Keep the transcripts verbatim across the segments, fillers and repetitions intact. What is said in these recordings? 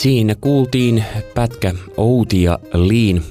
Siinä kuultiin pätkä Outi ja Liin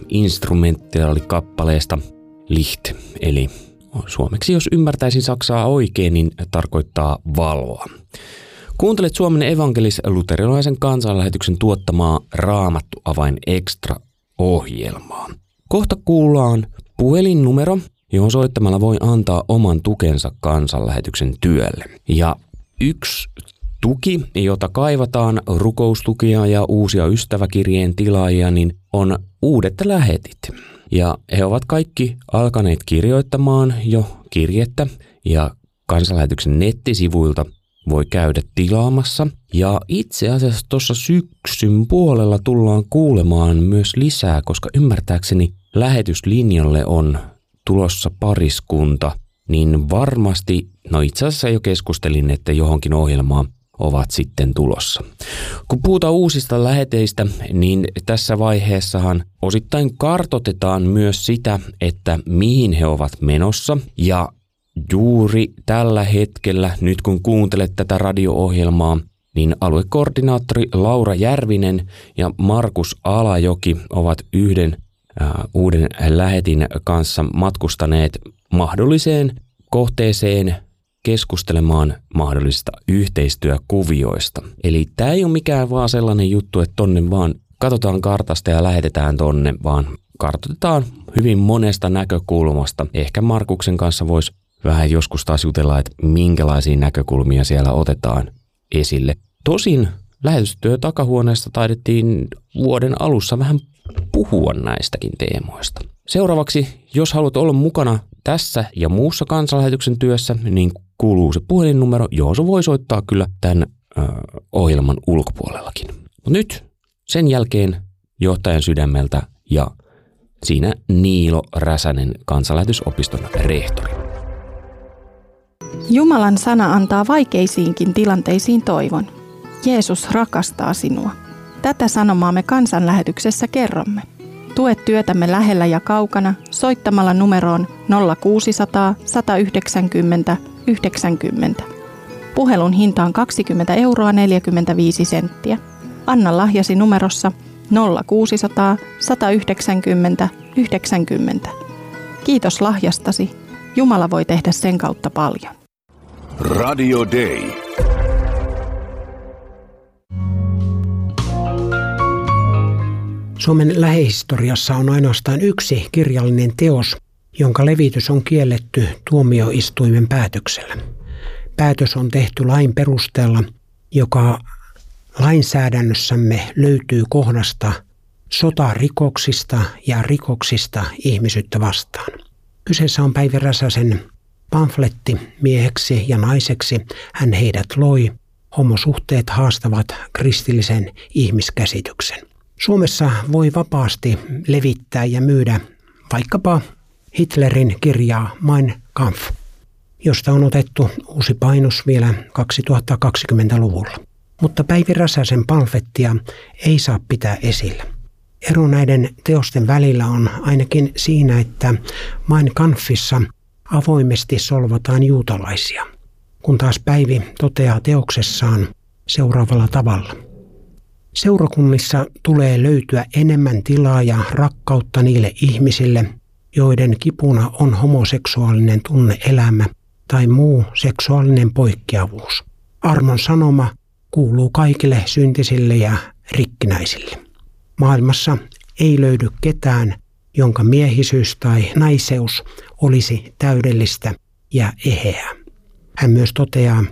instrumentaalikappaleesta Licht, eli suomeksi jos ymmärtäisin saksaa oikein, niin tarkoittaa valoa. Kuuntelet Suomen evankelis-luterilaisen kansanlähetyksen tuottamaa Raamattu Avain Extra-ohjelmaa. Kohta kuullaan puhelinnumero, johon soittamalla voi antaa oman tukensa kansanlähetyksen työlle. Ja yksi tuki, jota kaivataan, rukoustukia ja uusia ystäväkirjeen tilaajia, niin on uudet lähetit. Ja he ovat kaikki alkaneet kirjoittamaan jo kirjettä ja kansanlähetyksen nettisivuilta voi käydä tilaamassa. Ja itse asiassa tuossa syksyn puolella tullaan kuulemaan myös lisää, koska ymmärtääkseni lähetyslinjalle on tulossa pariskunta, niin varmasti, no itse asiassa jo keskustelin, että johonkin ohjelmaan ovat sitten tulossa. Kun puhutaan uusista läheteistä, niin tässä vaiheessahan osittain kartoitetaan myös sitä, että mihin he ovat menossa. Ja juuri tällä hetkellä, nyt kun kuuntelet tätä radio-ohjelmaa, niin aluekoordinaattori Laura Järvinen ja Markus Alajoki ovat yhden äh, uuden lähetin kanssa matkustaneet mahdolliseen kohteeseen keskustelemaan mahdollisista yhteistyökuvioista. Eli tämä ei ole mikään vaan sellainen juttu, että tonne vaan katsotaan kartasta ja lähetetään tonne, vaan kartoitetaan hyvin monesta näkökulmasta. Ehkä Markuksen kanssa voisi vähän joskus taas jutella, että minkälaisia näkökulmia siellä otetaan esille. Tosin lähetystyö takahuoneesta taidettiin vuoden alussa vähän puhua näistäkin teemoista. Seuraavaksi, jos haluat olla mukana tässä ja muussa kansanlähetyksen työssä, niin kuuluu se puhelinnumero, johon se voi soittaa kyllä tämän ö, ohjelman ulkopuolellakin. Mutta nyt sen jälkeen johtajan sydämeltä ja siinä Niilo Räsänen, kansanlähetysopiston rehtori. Jumalan sana antaa vaikeisiinkin tilanteisiin toivon. Jeesus rakastaa sinua. Tätä sanomaa me kansanlähetyksessä kerromme. Tue työtämme lähellä ja kaukana soittamalla numeroon nolla kuusisataa, sata yhdeksänkymmentä, yhdeksänkymmentä. Puhelun hinta on kaksikymmentä euroa neljäkymmentäviisi senttiä. Anna lahjasi numerossa nolla kuusisataa, sata yhdeksänkymmentä, yhdeksänkymmentä. Kiitos lahjastasi. Jumala voi tehdä sen kautta paljon. Radio Day. Suomen lähihistoriassa on ainoastaan yksi kirjallinen teos, jonka levitys on kielletty tuomioistuimen päätöksellä. Päätös on tehty lain perusteella, joka lainsäädännössämme löytyy kohdasta sotarikoksista ja rikoksista ihmisyyttä vastaan. Kyseessä on Päivi Räsäsen pamfletti Mieheksi ja naiseksi hän heidät loi. Homosuhteet haastavat kristillisen ihmiskäsityksen. Suomessa voi vapaasti levittää ja myydä vaikkapa Hitlerin kirjaa Mein Kampf, josta on otettu uusi painos vielä kaksituhattakaksikymmentäluvulla. Mutta Päivi Räsäsen pamflettia ei saa pitää esillä. Ero näiden teosten välillä on ainakin siinä, että Mein Kampfissa avoimesti solvataan juutalaisia, kun taas Päivi toteaa teoksessaan seuraavalla tavalla. Seurakunnissa tulee löytyä enemmän tilaa ja rakkautta niille ihmisille, joiden kipuna on homoseksuaalinen tunne-elämä tai muu seksuaalinen poikkeavuus. Armon sanoma kuuluu kaikille syntisille ja rikkinäisille. Maailmassa ei löydy ketään, jonka miehisyys tai naiseus olisi täydellistä ja eheää. Hän myös toteaa,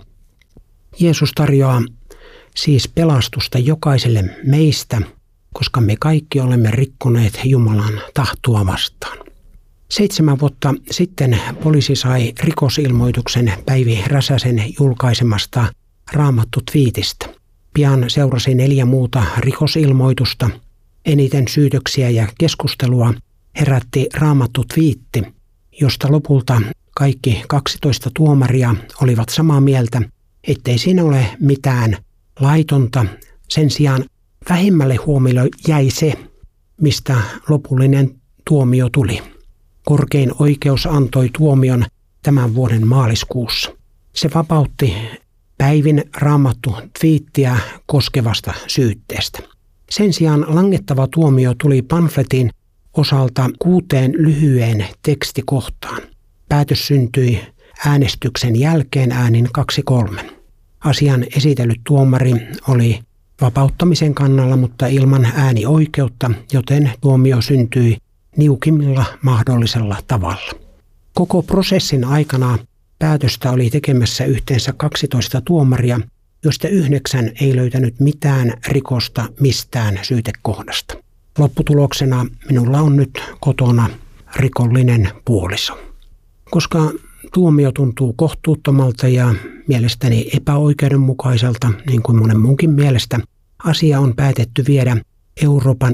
Jeesus tarjoaa siis pelastusta jokaiselle meistä, koska me kaikki olemme rikkoneet Jumalan tahtoa vastaan. Seitsemän vuotta sitten poliisi sai rikosilmoituksen Päivi Räsäsen julkaisemasta Raamattu-tviitistä. Pian seurasi neljä muuta rikosilmoitusta. Eniten syytöksiä ja keskustelua herätti Raamattu-tviitti, josta lopulta kaikki kaksitoista tuomaria olivat samaa mieltä, ettei siinä ole mitään laitonta. Sen sijaan vähemmälle huomiolle jäi se, mistä lopullinen tuomio tuli. Korkein oikeus antoi tuomion tämän vuoden maaliskuussa. Se vapautti Päivin Raamattu-tviittiä koskevasta syytteestä. Sen sijaan langettava tuomio tuli pamfletin osalta kuuteen lyhyen tekstikohtaan. Päätös syntyi äänestyksen jälkeen äänin kaksi kolme. Asian esitellyt tuomari oli vapauttamisen kannalla, mutta ilman äänioikeutta, joten tuomio syntyi niukimmilla mahdollisella tavalla. Koko prosessin aikana päätöstä oli tekemässä yhteensä kaksitoista tuomaria, joista yhdeksän ei löytänyt mitään rikosta mistään syytekohdasta. Lopputuloksena minulla on nyt kotona rikollinen puoliso. Koska tuomio tuntuu kohtuuttomalta ja mielestäni epäoikeudenmukaiselta, niin kuin monen muunkin mielestä, asia on päätetty viedä Euroopan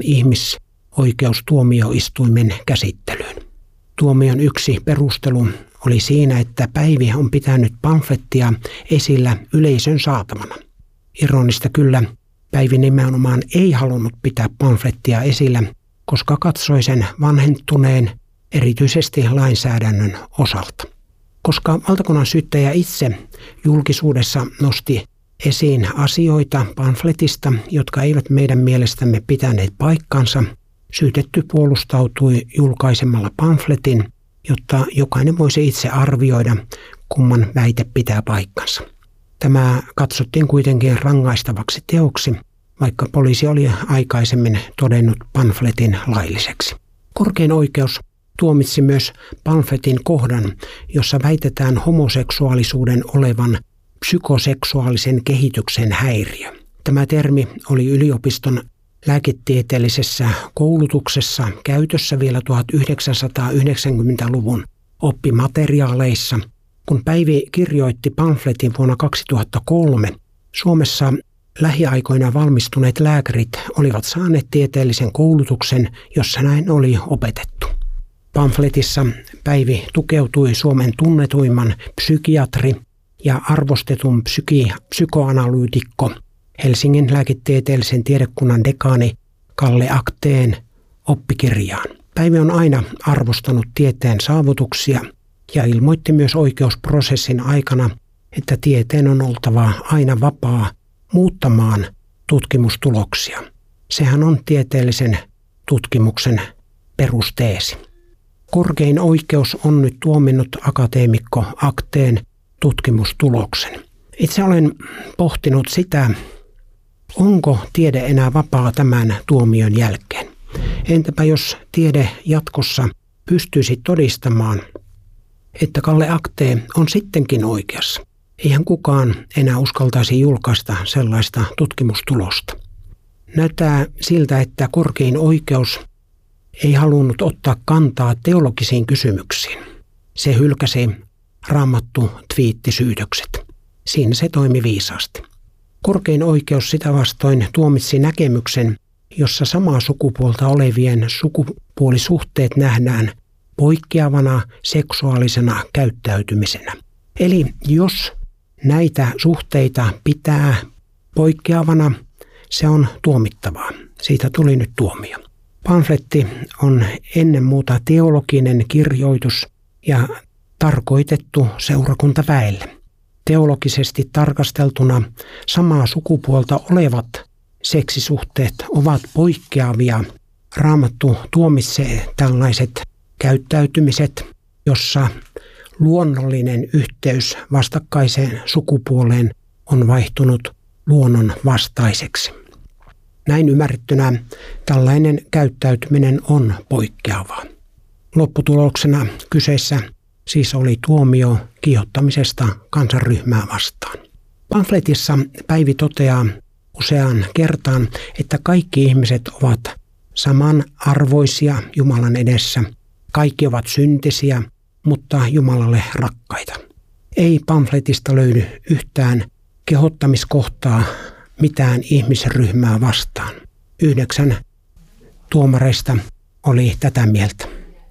ihmisoikeustuomioistuimen käsittelyyn. Tuomion yksi perustelu oli siinä, että Päivi on pitänyt pamflettia esillä yleisön saatavana. Ironista kyllä, Päivi nimenomaan ei halunnut pitää pamflettia esillä, koska katsoi sen vanhentuneen erityisesti lainsäädännön osalta. Koska valtakunnan syyttäjä itse julkisuudessa nosti esiin asioita pamfletista, jotka eivät meidän mielestämme pitäneet paikkansa, syytetty puolustautui julkaisemalla pamfletin, jotta jokainen voisi itse arvioida, kumman väite pitää paikkansa. Tämä katsottiin kuitenkin rangaistavaksi teoksi, vaikka poliisi oli aikaisemmin todennut pamfletin lailliseksi. Korkein oikeus tuomitsi myös pamfletin kohdan, jossa väitetään homoseksuaalisuuden olevan psykoseksuaalisen kehityksen häiriö. Tämä termi oli yliopiston lääketieteellisessä koulutuksessa käytössä vielä tuhatyhdeksänsataayhdeksänkymmentäluvun oppimateriaaleissa. Kun Päivi kirjoitti pamfletin vuonna kaksituhattakolme, Suomessa lähiaikoina valmistuneet lääkärit olivat saaneet tieteellisen koulutuksen, jossa näin oli opetettu. Pamfletissa Päivi tukeutui Suomen tunnetuimman psykiatri ja arvostetun psyki- psykoanalyytikko Helsingin lääketieteellisen tiedekunnan dekaani Kalle Akteen oppikirjaan. Päivi on aina arvostanut tieteen saavutuksia ja ilmoitti myös oikeusprosessin aikana, että tieteen on oltava aina vapaa muuttamaan tutkimustuloksia. Sehän on tieteellisen tutkimuksen perusteesi. Korkein oikeus on nyt tuominnut akateemikko Akteen tutkimustuloksen. Itse olen pohtinut sitä, onko tiede enää vapaa tämän tuomion jälkeen. Entäpä jos tiede jatkossa pystyisi todistamaan, että Kalle Aktee on sittenkin oikeassa. Eihän kukaan enää uskaltaisi julkaista sellaista tutkimustulosta. Näyttää siltä, että korkein oikeus ei halunnut ottaa kantaa teologisiin kysymyksiin. Se hylkäsi raamattu twiittisyytökset. Siinä se toimi viisaasti. Korkein oikeus sitä vastoin tuomitsi näkemyksen, jossa samaa sukupuolta olevien sukupuolisuhteet nähdään poikkeavana seksuaalisena käyttäytymisenä. Eli jos näitä suhteita pitää poikkeavana, se on tuomittavaa. Siitä tuli nyt tuomio. Pamfletti on ennen muuta teologinen kirjoitus ja tarkoitettu seurakuntaväelle. Teologisesti tarkasteltuna samaa sukupuolta olevat seksisuhteet ovat poikkeavia. Raamattu tuomitsee tällaiset käyttäytymiset, jossa luonnollinen yhteys vastakkaiseen sukupuoleen on vaihtunut luonnon vastaiseksi. Näin ymmärrettynä tällainen käyttäytyminen on poikkeavaa. Lopputuloksena kyseessä siis oli tuomio kiihottamisesta kansanryhmää vastaan. Pamfletissa Päivi toteaa useaan kertaan, että kaikki ihmiset ovat samanarvoisia Jumalan edessä. Kaikki ovat syntisiä, mutta Jumalalle rakkaita. Ei pamfletista löydy yhtään kehottamiskohtaa mitään ihmisryhmää vastaan. Yhdeksän tuomareista oli tätä mieltä.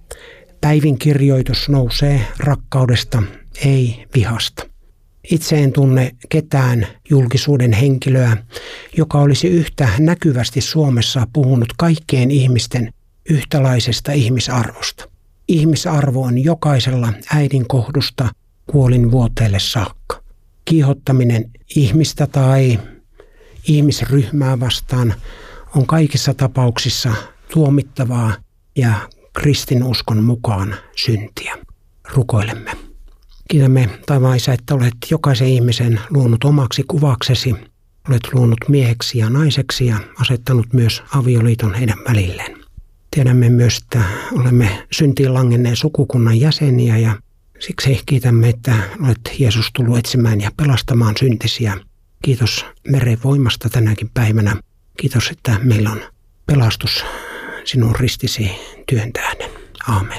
Päivin kirjoitus nousee rakkaudesta, ei vihasta. Itse en tunne ketään julkisuuden henkilöä, joka olisi yhtä näkyvästi Suomessa puhunut kaikkien ihmisten yhtäläisestä ihmisarvosta. Ihmisarvo on jokaisella äidin kohdusta kuolinvuoteelle saakka. Kiihottaminen ihmistä tai ihmisryhmää vastaan on kaikissa tapauksissa tuomittavaa ja kristinuskon mukaan syntiä. Rukoilemme. Kiitämme taivaan Isä, että olet jokaisen ihmisen luonut omaksi kuvaksesi. Olet luonut mieheksi ja naiseksi ja asettanut myös avioliiton heidän välilleen. Tiedämme myös, että olemme syntiin langenneen sukukunnan jäseniä ja siksi kiitämme, että olet Jeesus tullut etsimään ja pelastamaan syntisiä. Kiitos meren voimasta tänäkin päivänä. Kiitos, että meillä on pelastus sinun ristisi työn tähden. Aamen.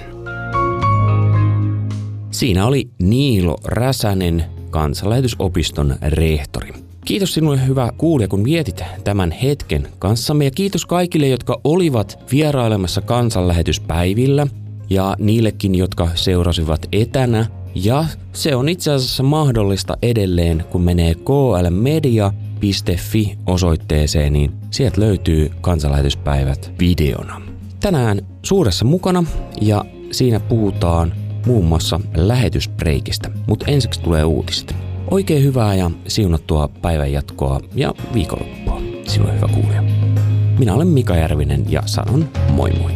Siinä oli Niilo Räsänen, Kansanlähetysopiston rehtori. Kiitos sinulle hyvä kuulija, kun vietit tämän hetken kanssamme ja kiitos kaikille, jotka olivat vierailemassa kansanlähetyspäivillä ja niillekin, jotka seurasivat etänä. Ja se on itse asiassa mahdollista edelleen, kun menee k l media piste f i osoitteeseen, niin sieltä löytyy kansanlähetyspäivät videona. Tänään suuressa mukana ja siinä puhutaan muun muassa lähetysbreikistä, mutta ensiksi tulee uutiset. Oikein hyvää ja siunattua päivän jatkoa ja viikonloppua, sinulle hyvä kuulija. Minä olen Mika Järvinen ja sanon moi moi.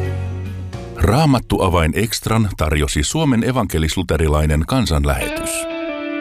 Raamattu avain ekstran tarjosi Suomen evankelis-luterilainen kansanlähetys.